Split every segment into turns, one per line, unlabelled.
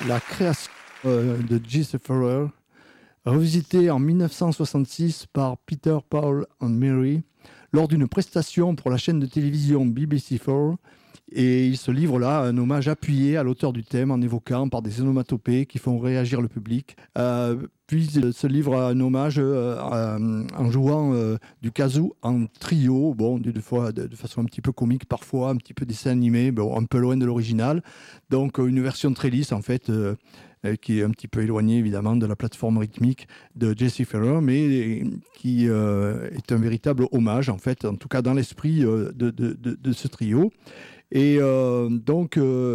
La création de Jesse Farrell, revisitée en 1966 par Peter, Paul and Mary lors d'une prestation pour la chaîne de télévision BBC4. Et il se livre là un hommage appuyé à l'auteur du thème en évoquant par des onomatopées qui font réagir le public. Puis il se livre un hommage en jouant du kazoo en trio, bon, de façon un petit peu comique parfois, un petit peu dessin animé, bon, un peu loin de l'original. Donc une version très lisse en fait, qui est un petit peu éloignée évidemment de la plateforme rythmique de Jesse Farrell, mais qui est un véritable hommage en fait, en tout cas dans l'esprit de ce trio. Et donc,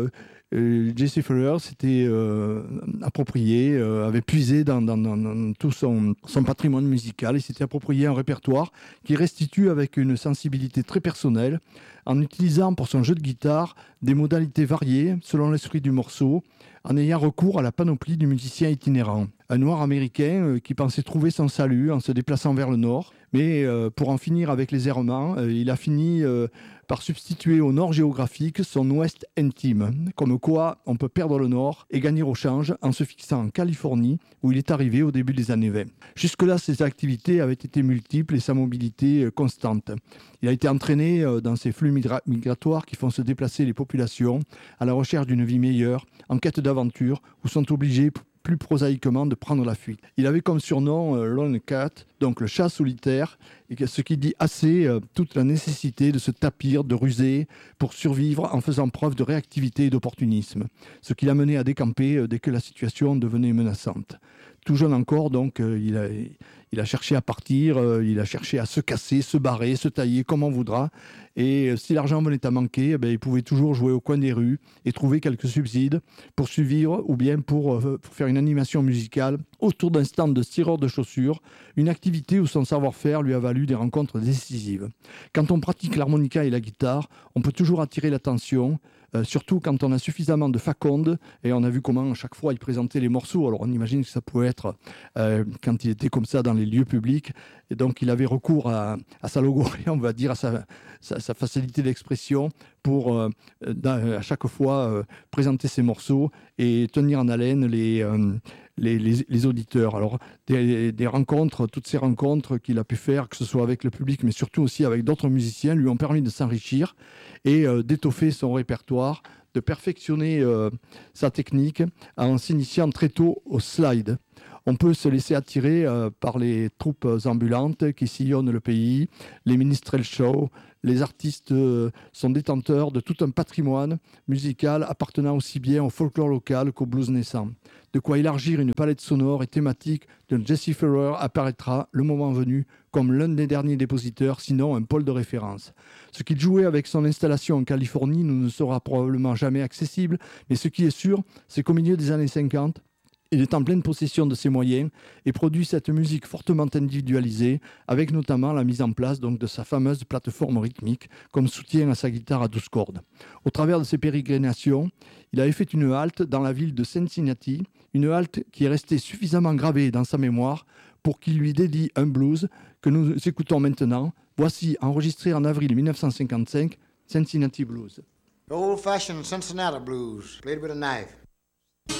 Jesse Farrell s'était approprié, avait puisé dans tout son patrimoine musical. Il s'était approprié un répertoire qui restitue avec une sensibilité très personnelle, en utilisant pour son jeu de guitare des modalités variées selon l'esprit du morceau, en ayant recours à la panoplie du musicien itinérant. Un noir américain qui pensait trouver son salut en se déplaçant vers le nord, mais pour en finir avec les errements, il a fini par substituer au nord géographique son ouest intime. Comme quoi, on peut perdre le nord et gagner au change en se fixant en Californie, où il est arrivé au début des années 20. Jusque-là, ses activités avaient été multiples et sa mobilité constante. Il a été entraîné dans ces flux migratoires qui font se déplacer les populations à la recherche d'une vie meilleure, en quête d'aventure, ou sont obligés plus prosaïquement de prendre la fuite. Il avait comme surnom Lone Cat, donc le chat solitaire, et ce qui dit assez toute la nécessité de se tapir, de ruser pour survivre en faisant preuve de réactivité et d'opportunisme, ce qui l'a mené à décamper dès que la situation devenait menaçante. Tout jeune encore, donc, il a cherché à partir, il a cherché à se casser, se barrer, se tailler comme on voudra. Et si l'argent venait à manquer, il pouvait toujours jouer au coin des rues et trouver quelques subsides pour survivre ou bien pour faire une animation musicale autour d'un stand de tireur de chaussures, une activité où son savoir-faire lui a valu des rencontres décisives. Quand on pratique l'harmonica et la guitare, on peut toujours attirer l'attention, surtout quand on a suffisamment de faconde, et on a vu comment à chaque fois il présentait les morceaux. Alors on imagine que ça pouvait être quand il était comme ça dans les lieux publics, et donc il avait recours à sa logorée, on va dire, à sa facilité d'expression pour à chaque fois présenter ses morceaux et tenir en haleine les auditeurs. Alors des rencontres, toutes ces rencontres qu'il a pu faire, que ce soit avec le public mais surtout aussi avec d'autres musiciens, lui ont permis de s'enrichir et d'étoffer son répertoire, de perfectionner sa technique en s'initiant très tôt au slide. On peut se laisser attirer par les troupes ambulantes qui sillonnent le pays, les minstrel shows. Les artistes sont détenteurs de tout un patrimoine musical appartenant aussi bien au folklore local qu'au blues naissant. De quoi élargir une palette sonore et thématique dont Jesse Farrell apparaîtra, le moment venu, comme l'un des derniers dépositeurs, sinon un pôle de référence. Ce qu'il jouait avec son installation en Californie nous ne sera probablement jamais accessible, mais ce qui est sûr, c'est qu'au milieu des années 50, il est en pleine possession de ses moyens et produit cette musique fortement individualisée, avec notamment la mise en place donc, de sa fameuse plateforme rythmique comme soutien à sa guitare à 12 cordes. Au travers de ses pérégrinations, il avait fait une halte dans la ville de Cincinnati, une halte qui est restée suffisamment gravée dans sa mémoire pour qu'il lui dédie un blues que nous écoutons maintenant. Voici, enregistré en avril 1955, Cincinnati Blues.
Old-fashioned Cincinnati blues, played with a knife.